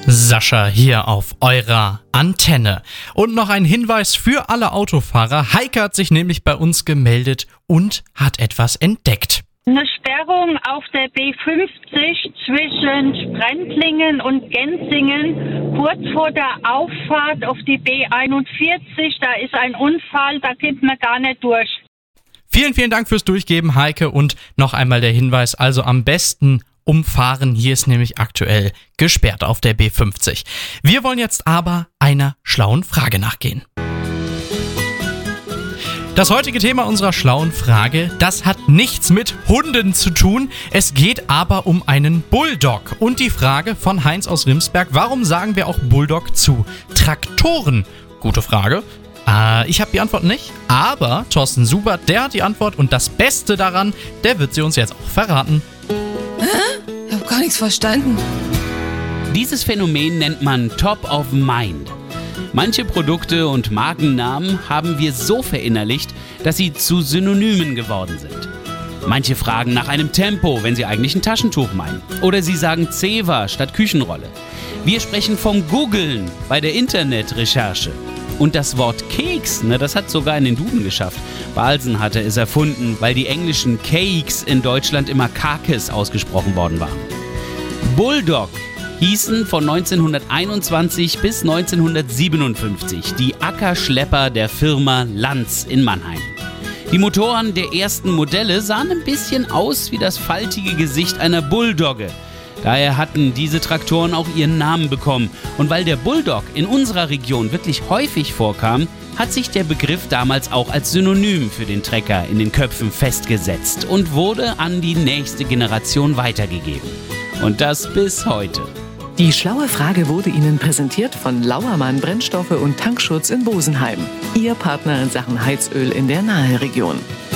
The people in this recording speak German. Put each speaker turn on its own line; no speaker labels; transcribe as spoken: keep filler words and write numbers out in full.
Sascha hier auf eurer Antenne. Und noch ein Hinweis für alle Autofahrer. Heike hat sich nämlich bei uns gemeldet und hat etwas entdeckt.
Eine Sperrung auf der B fünfzig zwischen Sprendlingen und Gensingen, kurz vor der Auffahrt auf die B einundvierzig. Da ist ein Unfall, da kommt man gar nicht durch.
Vielen, vielen Dank fürs Durchgeben, Heike. Und noch einmal der Hinweis, also am besten umfahren. Hier ist nämlich aktuell gesperrt auf der B fünfzig. Wir wollen jetzt aber einer schlauen Frage nachgehen. Das heutige Thema unserer schlauen Frage, das hat nichts mit Hunden zu tun. Es geht aber um einen Bulldog. Und die Frage von Heinz aus Rimsberg, warum sagen wir auch Bulldog zu Traktoren? Gute Frage. Äh, ich habe die Antwort nicht, aber Thorsten Subert, der hat die Antwort. Und das Beste daran, der wird sie uns jetzt auch verraten.
Hä? Ich habe gar nichts verstanden.
Dieses Phänomen nennt man Top of Mind. Manche Produkte und Markennamen haben wir so verinnerlicht, dass sie zu Synonymen geworden sind. Manche fragen nach einem Tempo, wenn sie eigentlich ein Taschentuch meinen. Oder sie sagen Zewa statt Küchenrolle. Wir sprechen vom Googlen bei der Internetrecherche. Und das Wort Keks, ne, das hat sogar in den Duden geschafft. Balsen hatte es erfunden, weil die englischen Cakes in Deutschland immer Kakes ausgesprochen worden waren. Bulldog hießen von neunzehnhunderteinundzwanzig bis neunzehnhundertsiebenundfünfzig die Ackerschlepper der Firma Lanz in Mannheim. Die Motoren der ersten Modelle sahen ein bisschen aus wie das faltige Gesicht einer Bulldogge. Daher hatten diese Traktoren auch ihren Namen bekommen. Und weil der Bulldog in unserer Region wirklich häufig vorkam, hat sich der Begriff damals auch als Synonym für den Trecker in den Köpfen festgesetzt und wurde an die nächste Generation weitergegeben. Und das bis heute.
Die schlaue Frage wurde Ihnen präsentiert von Lauermann Brennstoffe und Tankschutz in Bosenheim. Ihr Partner in Sachen Heizöl in der Naheregion.